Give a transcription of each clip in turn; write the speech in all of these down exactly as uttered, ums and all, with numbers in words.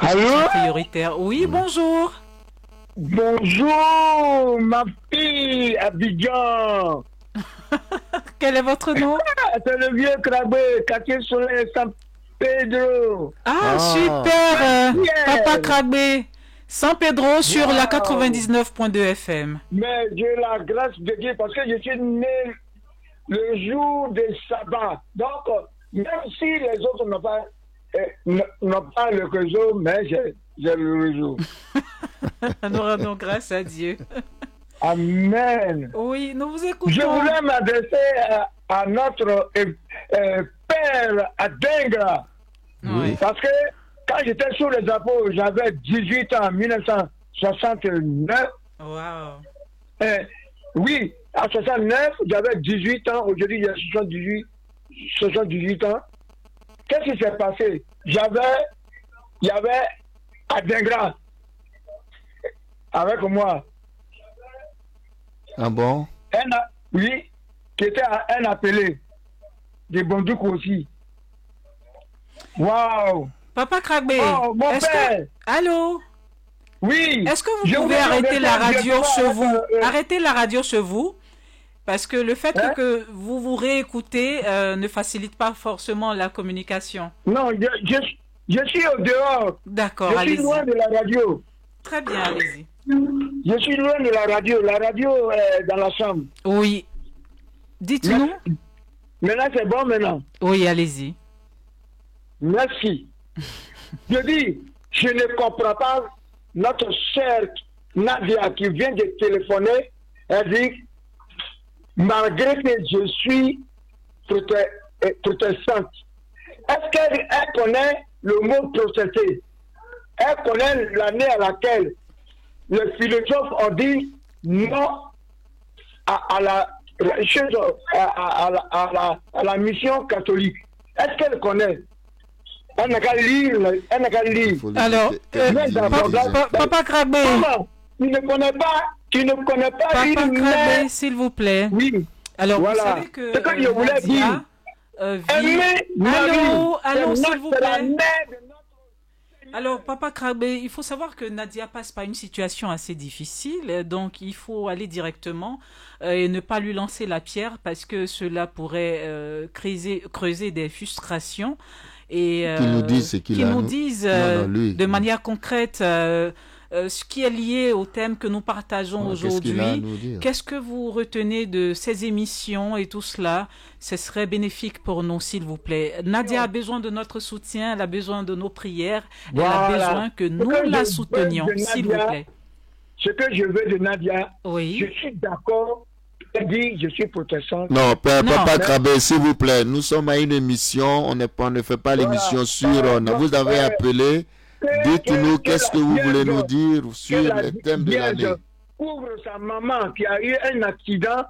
Allô? prioritaire. Oui, bonjour. Bonjour, ma fille, Abidjan. Quel est votre nom? C'est le vieux Krabé, quartier Soleil, San Pedro. Ah, Ah. super. euh, Yeah. Papa Krabé. San Pedro sur Wow. la quatre-vingt-dix-neuf point deux F M. Mais j'ai la grâce de Dieu parce que je suis né le jour des sabbats. Donc, même si les autres n'ont pas, euh, n- n'ont pas le réseau, mais j'ai, j'ai le réseau. Nous rendons grâce à Dieu. Amen. Oui, nous vous Je écoutons. voulais m'adresser à, à notre euh, euh, père Adengra. Oui. Parce que quand j'étais sous les apôtres, j'avais dix-huit ans, mille neuf cent soixante-neuf. Wow. Euh, oui, à soixante-neuf, j'avais dix-huit ans. Aujourd'hui, j'ai soixante-dix-huit, soixante-dix-huit ans. Qu'est-ce qui s'est passé? J'avais, il y avait Adengra avec moi. Ah bon? Un, a- oui, qui était à- un appelé. Des Bondouk aussi. Waouh! Papa Krabé, Oh, mon est-ce père! que... Allô? Oui! Est-ce que vous Je pouvez voulais arrêter la m'adresser radio directement chez à vous? votre, euh, Arrêtez la radio chez vous. Parce que le fait Hein? que vous vous réécoutez euh, ne facilite pas forcément la communication. Non, je, je, je suis au dehors. D'accord, Je suis allez-y. loin de la radio. Très bien, allez-y. Je suis loin de la radio. La radio est dans la chambre. Oui. Dites-nous. Maintenant, c'est bon maintenant. Oui, allez-y. Merci. Je dis, je ne comprends pas notre chère Nadia qui vient de téléphoner. Elle dit, malgré que je suis prote- euh, protestante, est-ce qu'elle elle connaît le mot protester? Elle connaît l'année à laquelle les philosophes ont dit non à, à la, la chose, à, à- à la, à la- à la mission catholique. Est-ce qu'elle connaît? Elle n'a qu'à lire, elle n'a qu'à lire. Il faut le Alors, dire. euh, Mais Qu'est-ce d'abord, qu'il disait? Pa- Papa Krabé, Comment? Tu ne connais pas, tu ne connais pas Papa une Krabé, mère. s'il vous plaît. Oui. Alors, Voilà. vous savez que, C'est ce que je euh, voulais Nadia, dire. euh, vit- Aimer Allô, Marie. allô, C'est s'il notre- vous c'est la plaît. mère de notre- Alors, Papa Krabé, il faut savoir que Nadia passe par une situation assez difficile, donc il faut aller directement euh, et ne pas lui lancer la pierre parce que cela pourrait euh, creuser, creuser des frustrations et euh, Qu'il nous dise ce qu'il qu'il a, nous nous. dise Non, euh, non, lui. de manière concrète euh, euh, ce qui est lié au thème que nous partageons Ouais, qu'est-ce qu'il a à aujourd'hui. nous dire? Qu'est-ce que vous retenez de ces émissions et tout cela? Ce serait bénéfique pour nous, s'il vous plaît. Nadia a besoin de notre soutien, elle a besoin de nos prières, elle a Voilà. besoin que Ce nous que je la veux soutenions, de s'il vous Nadia, plaît. Ce que je veux de Nadia, je Oui. suis d'accord. Elle dit, je suis protestant. Non, Père, Non. Papa Krabé, s'il vous plaît, nous sommes à une émission, on, n'est pas, on ne fait pas Voilà. l'émission sur... Euh, on- vous avez euh, appelé, Que- dites-nous que- qu'est-ce que que vous la voulez Vierge- nous dire que sur la le thème de Vierge l'année. couvre sa maman qui a eu un accident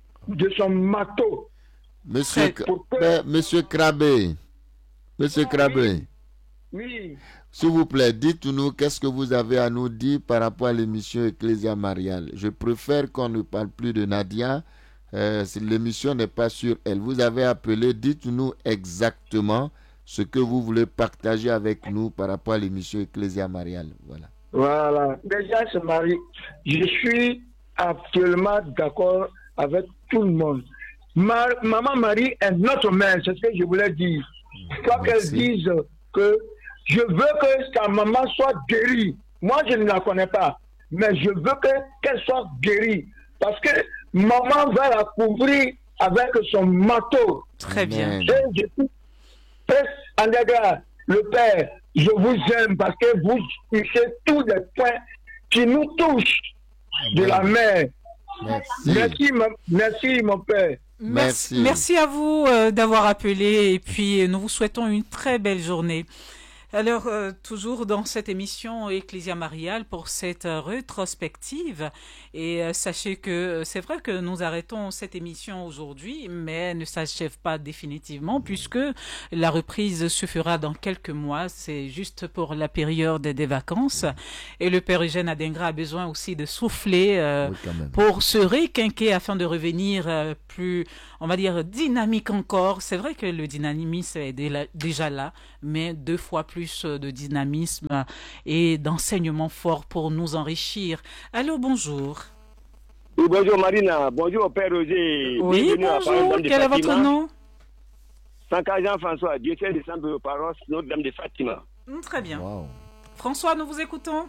de son marteau. Monsieur, Très- Pour que- Ben, Monsieur Krabé, Monsieur Ah, Krabé, Oui. s'il vous plaît, dites-nous qu'est-ce que vous avez à nous dire par rapport à l'émission Ecclesia Mariale. Je préfère qu'on ne parle plus de Nadia. Euh, si l'émission n'est pas sur elle. Vous avez appelé, dites-nous exactement ce que vous voulez partager avec nous par rapport à l'émission Ecclesia Mariale. Voilà. Voilà. Déjà, ce mari, je suis absolument d'accord avec tout le monde. Ma, Maman Marie est notre mère, c'est ce que je voulais dire. Quoi qu'elle Merci. dise que je veux que sa maman soit guérie. Moi, je ne la connais pas, mais je veux que qu'elle soit guérie. Parce que maman va la couvrir avec son manteau. Très bien. Amen. Et je suis très en égard, le Père, je vous aime parce que vous touchez tous les points qui nous touchent de la mère. Merci. Merci, ma- merci mon Père. Merci, Merci. merci à vous euh, d'avoir appelé et puis euh, nous vous souhaitons une très belle journée. Alors, euh, toujours dans cette émission Ecclesia Mariale pour cette euh, rétrospective. Et euh, sachez que euh, c'est vrai que nous arrêtons cette émission aujourd'hui, mais elle ne s'achève pas définitivement puisque la reprise se fera dans quelques mois. C'est juste pour la période des vacances. Et le Père Eugène Adengra a besoin aussi de souffler euh, Oui, quand même. pour se réquinquer afin de revenir euh, plus, on va dire, dynamique encore. C'est vrai que le dynamisme est dé- déjà là, mais deux fois plus plus de dynamisme et d'enseignements forts pour nous enrichir. Allô, bonjour. Oui, bonjour Marina, bonjour Père Roger. Oui, bonjour, quel est votre nom? Sanka Jean-François, diocèse de Saint-Paroisse, Notre-Dame de Fatima. Très bien. Wow. François, nous vous écoutons.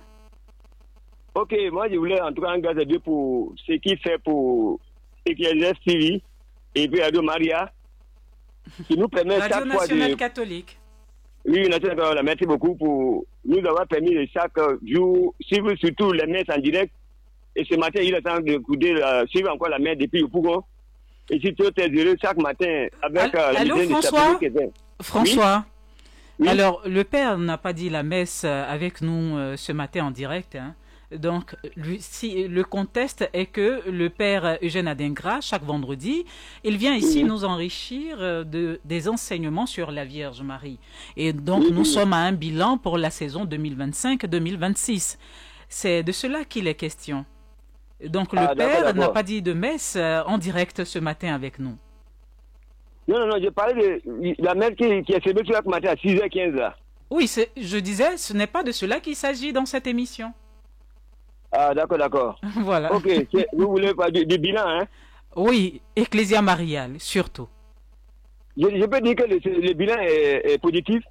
Ok, moi je voulais en tout cas engager Dieu pour ce qu'il fait pour Ecclésias T V et puis Radio Maria, qui nous permet Radio chaque fois de... nationale catholique. Oui, nationale, merci beaucoup pour nous avoir permis de chaque jour suivre surtout les messes en direct. Et ce matin, il est temps de euh, suivre encore la messe depuis le Pougon. Et si tu es heureux chaque matin avec euh, la Allô, mission François de chaque François, oui? Oui? Alors le Père n'a pas dit la messe avec nous euh, ce matin en direct. Hein. Donc lui, si, le contexte est que le Père Eugène Adingra, chaque vendredi, il vient ici oui. nous enrichir euh, de, des enseignements sur la Vierge Marie. Et donc oui, nous oui. sommes à un bilan pour la saison deux mille vingt-cinq deux mille vingt-six. C'est de cela qu'il est question. Donc le Ah, Père d'accord, n'a pas dit de messe euh, en direct ce matin avec nous. Non, non, non, je parlais de la messe qui, qui est célébrée chaque matin à six heures quinze. Oui, c'est- je disais, ce n'est pas de cela qu'il s'agit dans cette émission. Ah, d'accord, d'accord. Voilà. Ok, c'est- vous voulez pas du, du bilan, hein? Oui, Ecclésia Mariale, surtout. Je, je peux dire que le, le bilan est, est positif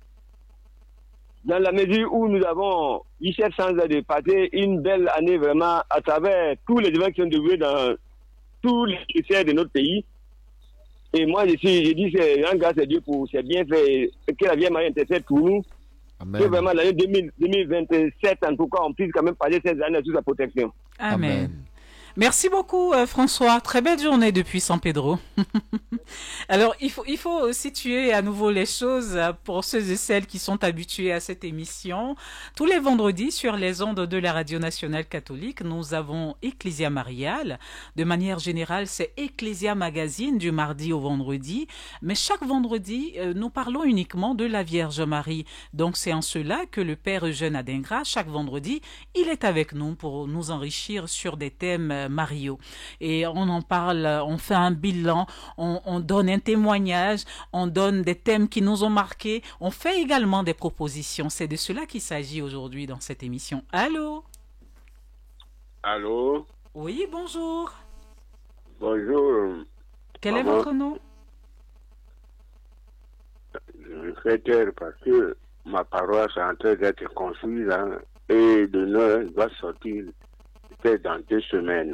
dans la mesure où nous avons eu cette chance de passer une belle année vraiment à travers tous les événements qui sont déroulés dans tous les critères de notre pays. Et moi, je, suis, je dis c'est un grâce à Dieu pour ses bienfaits et que la Vierge Marie intercède pour nous. Amen. Que vraiment l'année deux mille vingt-sept, en tout cas, on puisse quand même passer ces années sous sa protection. Amen. Amen. Merci beaucoup, euh, François. Très belle journée depuis San Pedro. Alors, il faut, il faut situer à nouveau les choses euh, pour ceux et celles qui sont habitués à cette émission. Tous les vendredis, sur les ondes de la Radio Nationale Catholique, nous avons Ecclésia Mariale. De manière générale, c'est Ecclésia Magazine du mardi au vendredi. Mais chaque vendredi, euh, nous parlons uniquement de la Vierge Marie. Donc, c'est en cela que le Père Eugène Adingra, chaque vendredi, il est avec nous pour nous enrichir sur des thèmes euh, mariaux. Et on en parle, on fait un bilan, on, on donne un témoignage, on donne des thèmes qui nous ont marqués, on fait également des propositions. C'est de cela qu'il s'agit aujourd'hui dans cette émission. Allô? Allô? Oui, bonjour. Bonjour. Quel est Maman. votre nom? Je me fais taire parce que ma paroisse est en train d'être construite hein, et le nœud doit sortir peut-être dans deux semaines.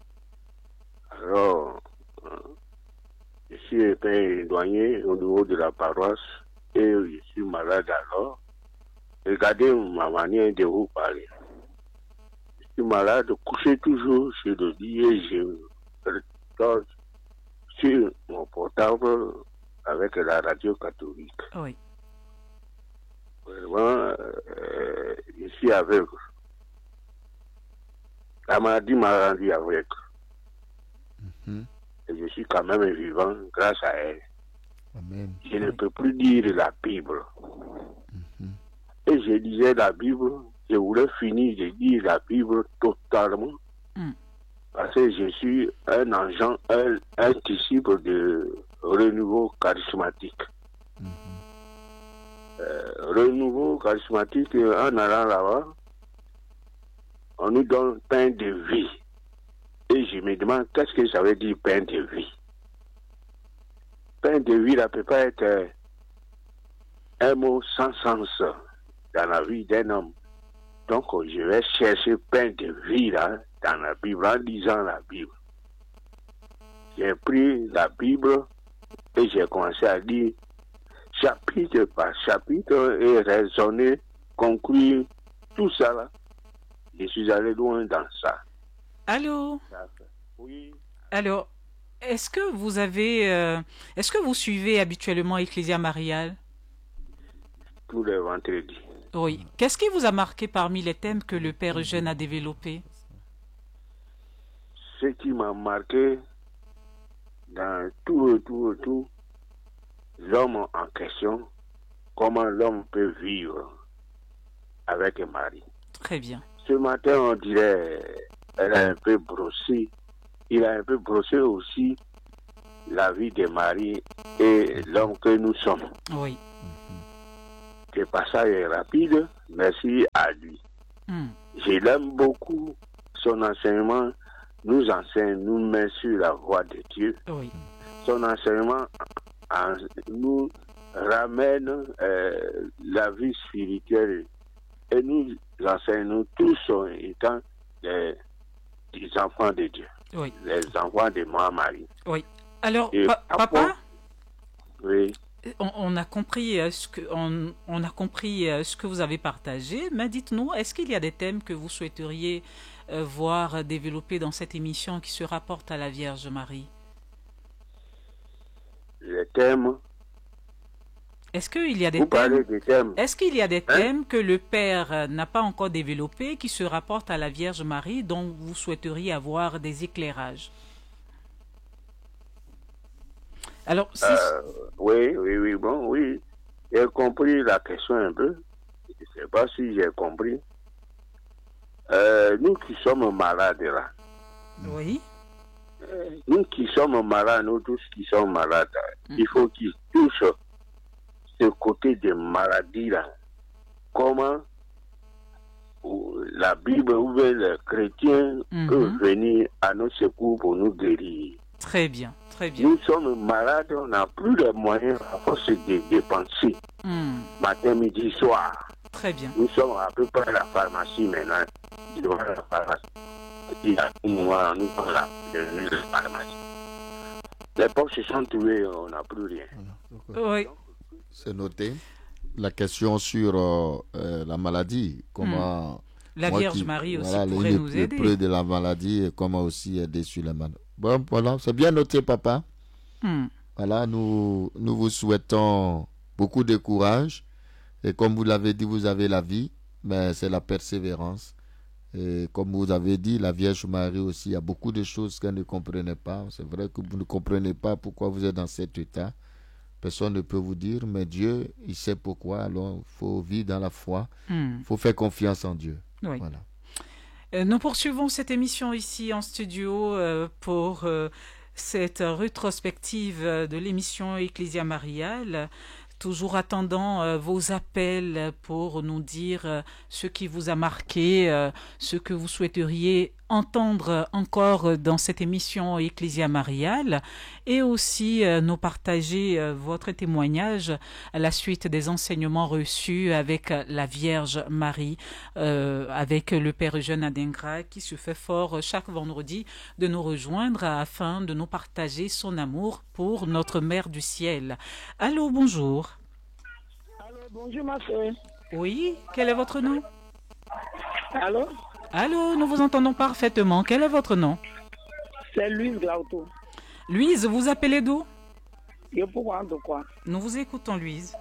Alors, euh, je suis père douanier au niveau de la paroisse et je suis malade alors. Regardez ma manière de vous parler. Je suis malade, couché toujours sur le lit et je dors sur mon portable avec la radio catholique. Oui. Vraiment, euh, je suis aveugle. La maladie m'a rendu aveugle. Mhm. Et je suis quand même vivant grâce à elle. Amen. Je ne peux plus lire la Bible. Mhm. Et je lisais la Bible, je voulais finir de lire la Bible totalement. Mm. Parce que je suis un agent, un, un disciple de renouveau charismatique. Mhm. Euh, renouveau charismatique, en allant là-bas, on nous donne pain de vie. Et je me demande qu'est-ce que ça veut dire pain de vie. Pain de vie, ça ne peut pas être euh, un mot sans sens dans la vie d'un homme. Donc je vais chercher pain de vie là, dans la Bible, en lisant la Bible. J'ai pris la Bible et j'ai commencé à lire chapitre par chapitre et raisonner, conclure, tout ça là. Je suis allé loin dans ça. Allô? Oui. Alors, est-ce que vous avez, euh, est-ce que vous suivez habituellement Ecclésia Mariale? Tous les vendredis. Oui. Qu'est-ce qui vous a marqué parmi les thèmes que le Père Eugène a développés? Ce qui m'a marqué dans tout, tout, tout, l'homme en question, comment l'homme peut vivre avec Marie. Très bien. Ce matin, on dirait, elle a un peu brossé, il a un peu brossé aussi la vie de Marie et l'homme que nous sommes. Oui. Que ce passage est rapide. Merci à lui. Mm. Je l'aime beaucoup. Son enseignement nous enseigne, nous met sur la voie de Dieu. Oui. Son enseignement en, nous ramène euh, la vie spirituelle et nous enseigne, nous tous sommes étant des, des enfants de Dieu. Oui. Les enfants de Marie. Oui. Alors, Et pa- après- papa, Oui. on, on a compris euh, ce que on, on a compris euh, ce que vous avez partagé, mais dites-nous, est-ce qu'il y a des thèmes que vous souhaiteriez euh, voir développer dans cette émission qui se rapportent à la Vierge Marie? Les thèmes. Est-ce qu'il y a des Vous parlez thèmes des thèmes. Est-ce qu'il y a des Hein? thèmes que le Père euh, n'a pas encore développés qui se rapportent à la Vierge Marie dont vous souhaiteriez avoir des éclairages? Alors, si... Euh, oui, oui, oui, bon, oui. J'ai compris la question un peu. Je ne sais pas si j'ai compris. Euh, nous qui sommes malades là, Oui. nous qui sommes malades, nous tous qui sommes malades, Mm. il faut qu'ils touchent ce côté de maladie là. Comment ou la Bible ou bien les chrétiens Mhm. peuvent venir à nos secours pour nous guérir. Très bien, très bien. Nous sommes malades, on n'a plus les moyens à force de dépenser. Hmm, Matin, midi, soir. Très bien. Nous sommes à peu près à la pharmacie maintenant. Devant la pharmacie. Et à tout moment, nous sommes là, devant la pharmacie. Les poches se sont tuées, on n'a plus rien. Oui. C'est noté. La question sur euh, euh, la maladie, comment... La moi Vierge qui- Marie aussi voilà, pourrait les- nous les aider. preuves de la maladie et comment aussi aider sur la maladie. Bon, voilà, c'est bien noté, papa. Hmm, Voilà, nous, nous vous souhaitons beaucoup de courage. Et comme vous l'avez dit, vous avez la vie, mais c'est la persévérance. Et comme vous avez dit, la Vierge Marie aussi, il y a beaucoup de choses qu'elle ne comprenait pas. C'est vrai que vous ne comprenez pas pourquoi vous êtes dans cet état. Personne ne peut vous dire, mais Dieu, il sait pourquoi. Alors, il faut vivre dans la foi. hmm, Il faut faire confiance en Dieu. oui. Voilà. Euh, Nous poursuivons cette émission ici en studio euh, pour euh, cette rétrospective euh, de l'émission Ecclesia Mariale. Toujours attendant euh, vos appels pour nous dire euh, ce qui vous a marqué, euh, ce que vous souhaiteriez entendre encore dans cette émission Ecclesia Mariale, et aussi euh, nous partager euh, votre témoignage à la suite des enseignements reçus avec euh, la Vierge Marie, euh, avec le Père Eugène Adingra qui se fait fort chaque vendredi de nous rejoindre afin de nous partager son amour pour notre Mère du Ciel. Allô, bonjour. Allô, bonjour ma soeur. Oui, quel est votre nom? Allô, Allô, nous vous entendons parfaitement. Quel est votre nom? c'est Louise Glauto. Louise, vous appelez d'où? Je peux voir de quoi? Nous vous écoutons, Louise.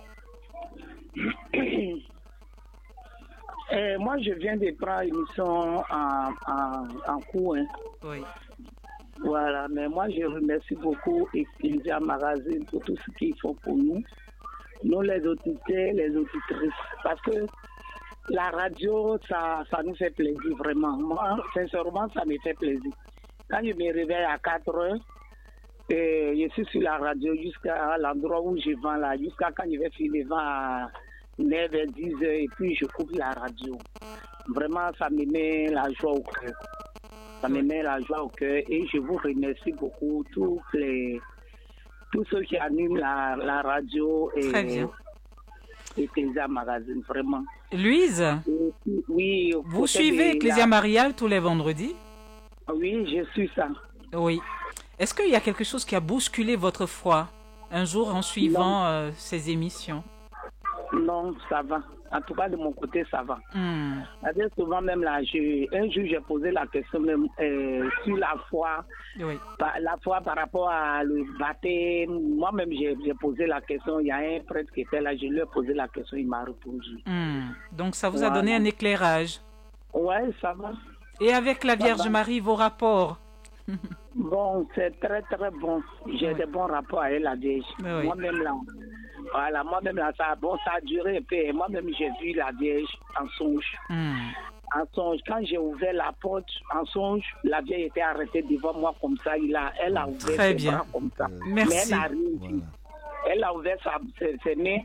Eh, moi, je viens de prendre l'émission en, en, en cours. Hein. Oui. Voilà, mais moi, je remercie beaucoup Ecclesia Magazine pour tout ce qu'ils font pour nous. Nous, les auditeurs, les auditrices. Parce que la radio, ça, ça nous fait plaisir, vraiment. Moi, sincèrement, ça me fait plaisir. Quand je me réveille à quatre heures, et je suis sur la radio jusqu'à l'endroit où je vends là, jusqu'à quand je vais finir devant à neuf heures, dix heures, et puis je coupe la radio. Vraiment, ça me met la joie au cœur. Ça me met la joie au cœur et je vous remercie beaucoup, tous les tous ceux qui animent la, la radio et Très bien. Ecclesia Magazine, vraiment. Louise, Et puis, oui, au vous côté suivez de Ecclesia la- Mariale tous les vendredis? Oui, je suis ça. Oui. Est-ce qu'il y a quelque chose qui a bousculé votre foi un jour en suivant euh, ces émissions? Non, ça va. En tout cas, de mon côté, ça va. Hmm, C'est-à-dire, souvent même là, je, un jour, j'ai posé la question même euh, sur la foi, Oui. par, la foi par rapport à le baptême. Moi-même, j'ai j'ai posé la question. Il y a un prêtre qui était là, je lui ai posé la question, il m'a répondu. Hmm. Donc ça vous a Voilà. donné un éclairage. Ouais, ça va. Et avec la Vierge va. Marie, vos rapports? Bon, c'est très très bon. J'ai Oui. des bons rapports avec la Vierge. Oui. Moi-même là, voilà, moi-même là, ça, bon, ça a duré un peu. Et moi-même, j'ai vu la Vierge en songe. Hmm, En songe, quand j'ai ouvert la porte en songe, la vieille était arrêtée devant moi comme ça. Il a, elle a ouvert Très ses bien. bras comme ça. Euh, Mais Merci. elle n'a rien dit. Voilà. Elle a ouvert sa, ses, ses mains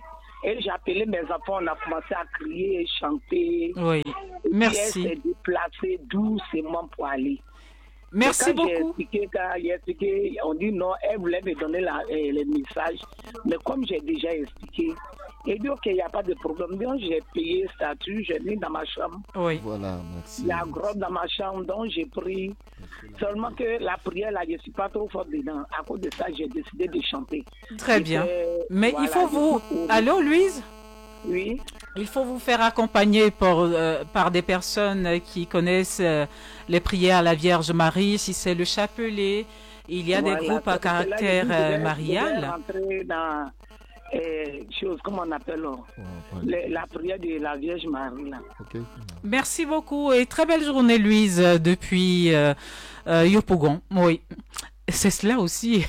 Et j'ai appelé mes enfants, on a commencé à crier, chanter. Oui, merci. Et elle s'est déplacée doucement pour aller. Merci quand beaucoup. J'ai expliqué, quand j'ai expliqué, on dit non, elle voulait me donner la, euh, les messages. Mais comme j'ai déjà expliqué, elle dit ok, il n'y a pas de problème. Donc j'ai payé statut, j'ai mis dans ma chambre. Oui. Voilà, merci. La grotte dans ma chambre, donc j'ai pris. Seulement que la prière, là, je ne suis pas trop forte dedans. À cause de ça, j'ai décidé de chanter. Très Et bien. euh, Mais voilà, il faut vous... Allô, Louise? Oui. Il faut vous faire accompagner par, euh, par des personnes qui connaissent euh, les prières à la Vierge Marie, si c'est le chapelet. Il y a Voilà, des groupes à parce que là, caractère je vais- euh, je vais marial. rentrer dans euh, chose, comment on appelle là, Ouais, le- la prière de la Vierge Marie. Là. ok. Merci beaucoup et très belle journée, Louise, euh, depuis euh, euh, Yopougon. Oui, c'est cela aussi.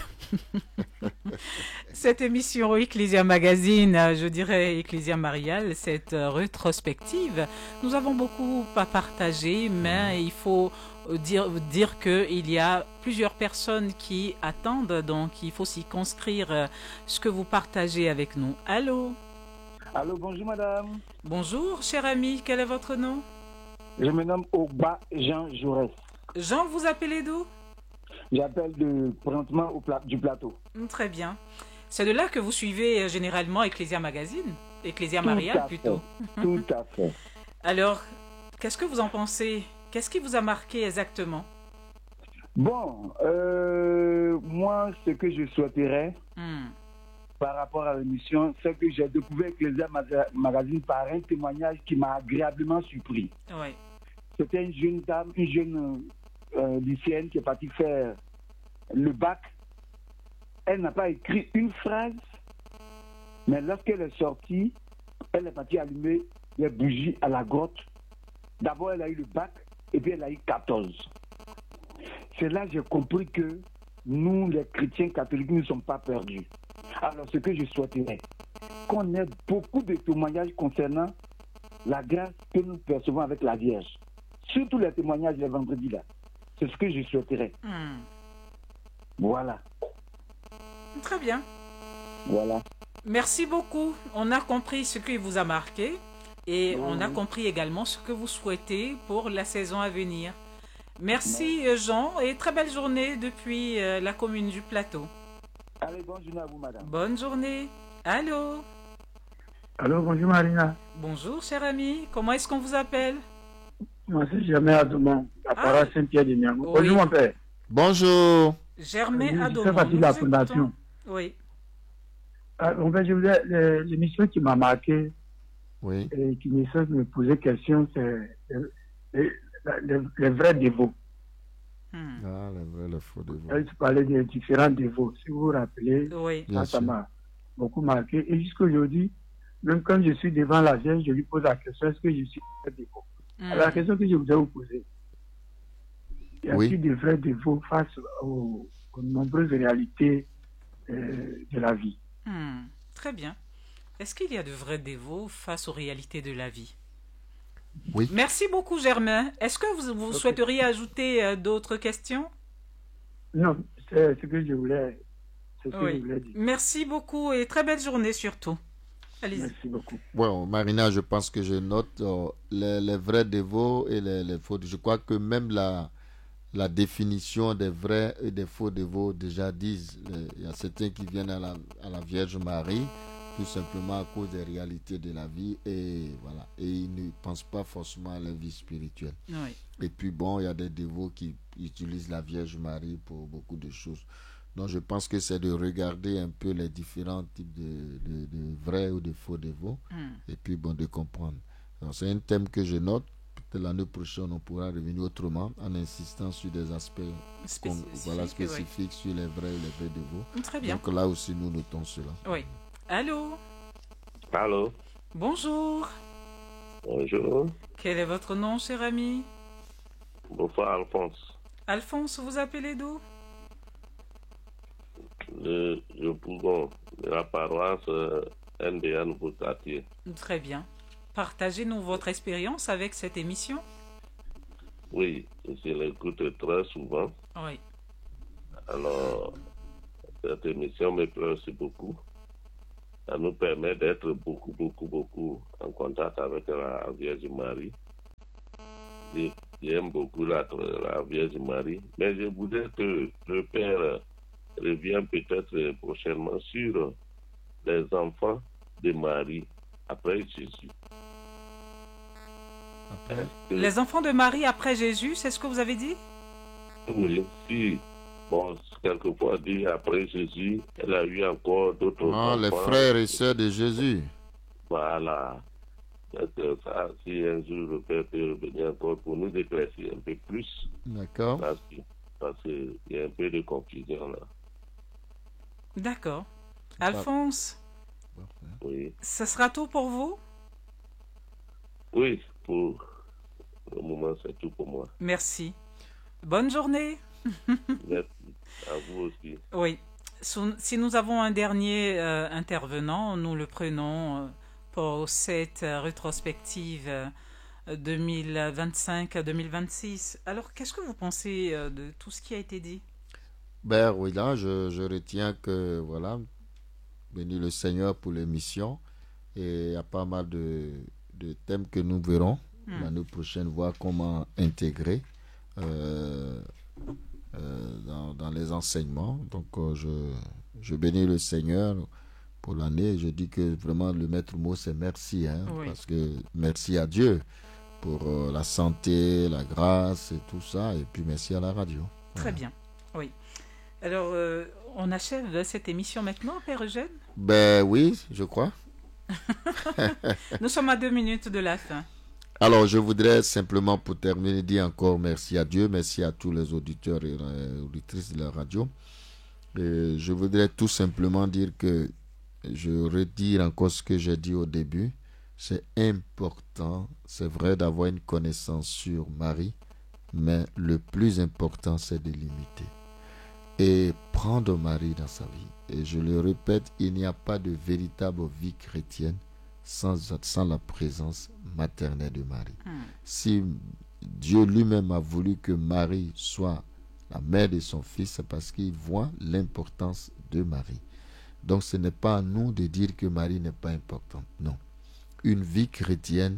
Cette émission Ecclesia Magazine, euh, je dirais Ecclesia Mariale, cette euh, rétrospective, nous avons beaucoup à partager, mais il faut euh, dire, dire qu'il y a plusieurs personnes qui attendent, donc il faut s'y conscrire euh, ce que vous partagez avec nous. Allô? Allô, bonjour madame. Bonjour, cher ami, quel est votre nom? Je me nomme Ogba Jean Jaurès. Jean, vous appelez d'où? J'appelle de présentement au pla- du plateau. Très bien. C'est de là que vous suivez euh, généralement Ecclesia Magazine, Ecclesia Tout à Mariale fait. plutôt. Tout à fait. Alors, qu'est-ce que vous en pensez? Qu'est-ce qui vous a marqué exactement? Bon, euh, moi, ce que je souhaiterais Hmm. par rapport à l'émission, c'est que j'ai découvert Ecclesia Maga- Magazine par un témoignage qui m'a agréablement surpris. Oui. C'était une jeune dame, une jeune euh, lycéenne qui est partie faire le bac. Elle n'a pas écrit une phrase, mais lorsqu'elle est sortie, elle est partie allumer les bougies à la grotte. D'abord, elle a eu le bac et puis elle a eu quatorze. C'est là que j'ai compris que nous, les chrétiens catholiques, nous ne sommes pas perdus. Alors, ce que je souhaiterais, qu'on ait beaucoup de témoignages concernant la grâce que nous percevons avec la Vierge. Surtout les témoignages les vendredis là. C'est ce que je souhaiterais. Hmm. Voilà. Très bien. Voilà. Merci beaucoup. On a compris ce qui vous a marqué et on a compris également ce que vous souhaitez pour la saison à venir. Merci euh, Jean et très belle journée depuis euh, la commune du Plateau. Allez, bonne journée à vous, madame. Bonne journée. Allô? Allô, bonjour Marina. Bonjour cher ami. Comment est-ce qu'on vous appelle? Moi, c'est Germain Adoumon, la paroisse Saint-Pierre de Niamey. Oui. Bonjour mon père. Bonjour. Germain Je Adomon. fais partie de nous la vous fondation. écoutons. Oui. Ah, mon père, je voulais, le- l'émission qui m'a marqué Oui. et qui me fait me poser question, c'est les, les- les- les vrais dévots. Hmm. Ah, le vrai, le faux de vous. Là, tu parlais des différents dévots. Si vous vous rappelez, Oui. Bien ça, ça sûr. m'a beaucoup marqué. Et jusqu'à aujourd'hui, même quand je suis devant la Vierge, je lui pose la question, est-ce que je suis un vrai dévot? Hmm. Alors, la question que je voudrais vous poser, y a-t-il Oui. des vrais dévots face aux, aux nombreuses réalités euh, de la vie? Hmm. Très bien. Est-ce qu'il y a de vrais dévots face aux réalités de la vie? Oui. Merci beaucoup Germain. Est-ce que vous, vous Ok. souhaiteriez ajouter euh, d'autres questions? Non, c'est ce que je voulais, c'est ce que Oui. je voulais dire. Merci beaucoup et très belle journée surtout. Allez-y. Merci beaucoup. Bon, Marina, je pense que je note euh, les, les vrais dévots et les, les faux. Je crois que même la, la définition des vrais et des faux dévots déjà disent. euh, Il y a certains qui viennent à la, à la Vierge Marie, tout simplement à cause des réalités de la vie. Et voilà. Et ils ne pensent pas forcément à la vie spirituelle. Oui. Et puis bon, il y a des dévots qui utilisent la Vierge Marie pour beaucoup de choses. Donc je pense que c'est de regarder un peu les différents types de, de, de vrais ou de faux dévots. Hmm. Et puis bon, de comprendre. Alors, c'est un thème que je note. Peut-être l'année prochaine, on pourra revenir autrement en insistant sur des aspects qu'on- Spécifique, voilà, oui. spécifiques sur les vrais et les vrais dévots. Très bien. Donc là aussi, nous notons cela. Oui. Allô? Allô, Bonjour. bonjour. Quel est votre nom, cher ami? Bonsoir, Alphonse. Alphonse, vous appelez d'où? Je, je Pougon, de la paroisse euh, N D A Nouveau Quartier. Très bien. Partagez-nous votre expérience avec cette émission. Oui, je l'écoute très souvent. Oui. Alors, cette émission me plaît aussi beaucoup. ça nous permet d'être beaucoup, beaucoup, beaucoup en contact avec la Vierge Marie. J'aime beaucoup la, la Vierge Marie, mais je voudrais que le Père revienne peut-être prochainement sur les enfants de Marie après Jésus. Après. Les enfants de Marie après Jésus, c'est ce que vous avez dit? Oui, si. Bon, quelquefois dit après Jésus, elle a eu encore d'autres non, enfants. Les frères et sœurs de Jésus. Voilà. Donc, ça, si un jour le Père peut revenir encore pour nous éclaircir un peu plus. D'accord. Parce, parce qu'il y a un peu de confusion là. D'accord. Alphonse, oui. Ce sera tout pour vous? Oui, pour le moment, c'est tout pour moi. Merci. Bonne journée. Merci. À vous aussi. Oui. Si nous avons un dernier euh, intervenant, nous le prenons euh, pour cette euh, rétrospective euh, deux mille vingt-cinq à deux mille vingt-six. Alors, qu'est-ce que vous pensez euh, de tout ce qui a été dit? Ben oui, là, je, je retiens que, voilà, béni le Seigneur pour l'émission. Et il y a pas mal de, de thèmes que nous verrons mm. l'année prochaine, voir comment intégrer euh, euh, dans, dans les enseignements. Donc, euh, je, je bénis le Seigneur pour l'année. Je dis que vraiment, le maître mot, c'est merci. Hein, oui. Parce que merci à Dieu pour euh, la santé, la grâce et tout ça. Et puis, merci à la radio. Très voilà. Bien, oui. Alors, euh, on achève cette émission maintenant, Père Eugène? Ben oui, je crois. Nous sommes à deux minutes de la fin. Alors, je voudrais simplement, pour terminer, dire encore merci à Dieu, merci à tous les auditeurs et euh, auditrices de la radio. Et je voudrais tout simplement dire que, je redire encore ce que j'ai dit au début, c'est important, c'est vrai, d'avoir une connaissance sur Marie, mais le plus important, c'est de l'imiter. Et prendre Marie dans sa vie. Et je le répète, il n'y a pas de véritable vie chrétienne sans, sans la présence maternelle de Marie. Mm. Si Dieu lui-même a voulu que Marie soit la mère de son fils, c'est parce qu'il voit l'importance de Marie. Donc ce n'est pas à nous de dire que Marie n'est pas importante. Non. Une vie chrétienne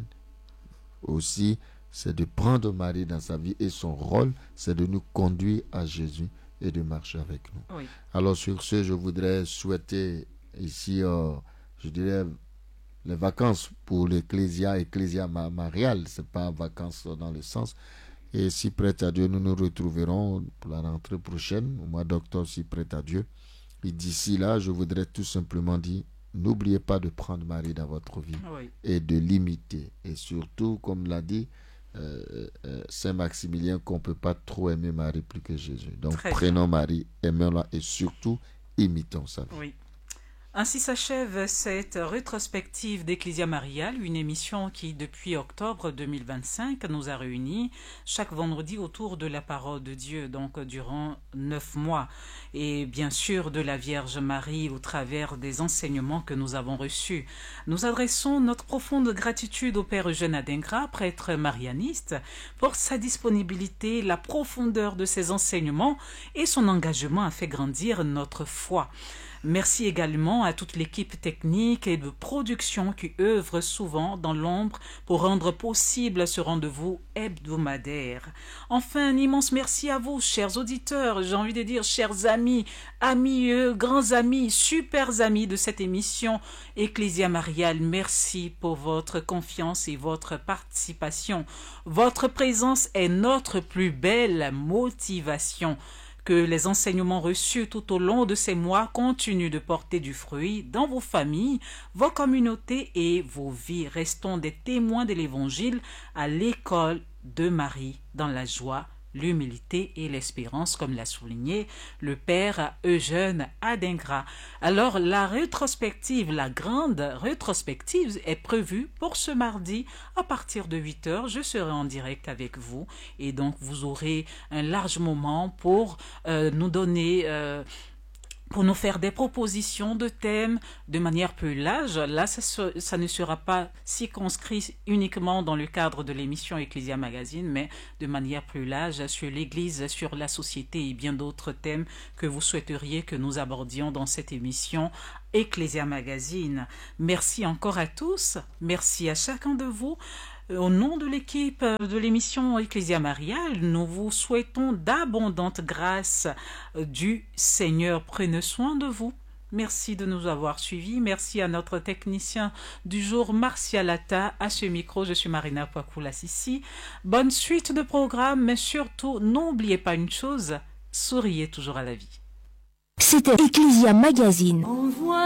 aussi, c'est de prendre Marie dans sa vie et son rôle, c'est de nous conduire à Jésus et de marcher avec nous. Oui. Alors sur ce, je voudrais souhaiter ici, euh, je dirais, les vacances pour l'Ecclésia, Ecclésia mariale, ce n'est pas vacances dans le sens. Et si prête à Dieu, nous nous retrouverons pour la rentrée prochaine, au mois d'octobre, si prête à Dieu. Et d'ici là, je voudrais tout simplement dire, n'oubliez pas de prendre Marie dans votre vie oui. et de l'imiter. Et surtout, comme l'a dit Euh, euh, Saint Maximilien, qu'on ne peut pas trop aimer Marie plus que Jésus. Donc Très prenons bien. Marie, aimons-la et surtout imitons sa vie. Oui. Ainsi s'achève cette rétrospective d'Ecclésia Mariale, une émission qui, depuis octobre deux mille vingt-cinq, nous a réunis chaque vendredi autour de la parole de Dieu, donc durant neuf mois. Et bien sûr de la Vierge Marie au travers des enseignements que nous avons reçus. Nous adressons notre profonde gratitude au Père Eugène Adingra, prêtre marianiste, pour sa disponibilité, la profondeur de ses enseignements et son engagement à faire grandir notre foi. Merci également à toute l'équipe technique et de production qui œuvre souvent dans l'ombre pour rendre possible ce rendez-vous hebdomadaire. Enfin, un immense merci à vous, chers auditeurs, j'ai envie de dire chers amis, amis, euh, grands amis, super amis de cette émission Ecclésia Mariale. Merci pour votre confiance et votre participation. Votre présence est notre plus belle motivation. Que les enseignements reçus tout au long de ces mois continuent de porter du fruit dans vos familles, vos communautés et vos vies. Restons des témoins de l'Évangile à l'école de Marie, dans la joie, l'humilité et l'espérance, comme l'a souligné le Père Eugène Adingra. Alors, la rétrospective, la grande rétrospective est prévue pour ce mardi à partir de huit heures. Je serai en direct avec vous et donc vous aurez un large moment pour euh, nous donner... Euh, pour nous faire des propositions de thèmes de manière plus large. Là, ça, se, ça ne sera pas circonscrit uniquement dans le cadre de l'émission Ecclesia Magazine, mais de manière plus large sur l'Église, sur la société et bien d'autres thèmes que vous souhaiteriez que nous abordions dans cette émission Ecclesia Magazine. Merci encore à tous, merci à chacun de vous. Au nom de l'équipe de l'émission Ecclesia Mariale, nous vous souhaitons d'abondantes grâces du Seigneur. Prenez soin de vous. Merci de nous avoir suivis. Merci à notre technicien du jour, Martial Atta. À ce micro, je suis Marina Poakoula-Sissi. Bonne suite de programme, mais surtout, n'oubliez pas une chose, souriez toujours à la vie. C'était Ecclesia Magazine.